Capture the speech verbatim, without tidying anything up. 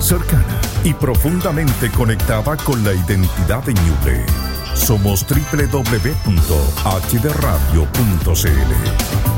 cercana y profundamente conectada con la identidad de Ñuble. Somos doble u doble u doble u punto h d radio punto c l.